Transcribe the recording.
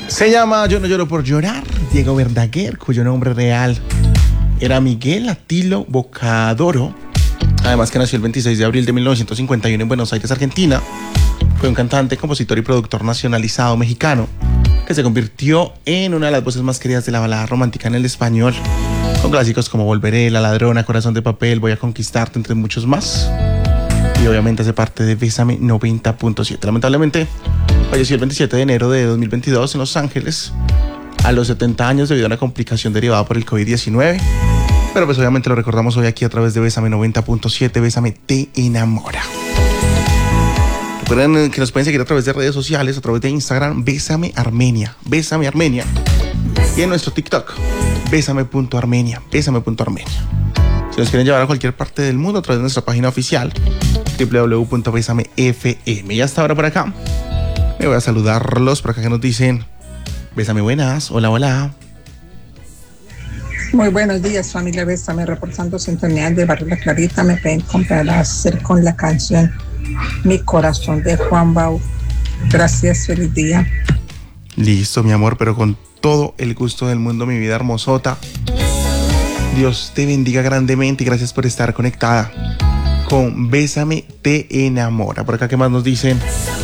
Se llama Yo no lloro por llorar, Diego Verdaguer, cuyo nombre real era Miguel Atilo Bocadoro. Además que nació el 26 de abril de 1951 en Buenos Aires, Argentina. Fue un cantante, compositor y productor nacionalizado mexicano que se convirtió en una de las voces más queridas de la balada romántica en el español, con clásicos como Volveré, La Ladrona, Corazón de Papel, Voy a Conquistarte, entre muchos más. Y obviamente hace parte de Bésame 90.7. Lamentablemente falleció el 27 de enero de 2022 en Los Ángeles a los 70 años debido a una complicación derivada por el COVID-19. Pero pues obviamente lo recordamos hoy aquí a través de Bésame 90.7. Bésame te enamora. Recuerden que nos pueden seguir a través de redes sociales, a través de Instagram, Bésame Armenia, Bésame Armenia. Y en nuestro TikTok, Bésame.Armenia, Bésame.Armenia. Si nos quieren llevar a cualquier parte del mundo a través de nuestra página oficial, www.besamefm. Y hasta ahora por acá me voy a saludarlos por acá que nos dicen Bésame buenas, hola, hola. Muy buenos días, familia Bésame, reportando sintonía de Barrio La Clarita. Me pueden complacer con la canción Mi Corazón de Juan Bau. Gracias, feliz día. Listo, mi amor, pero con todo el gusto del mundo, mi vida hermosota. Dios te bendiga grandemente y gracias por estar conectada con Bésame te enamora. Por acá, ¿qué más nos dicen?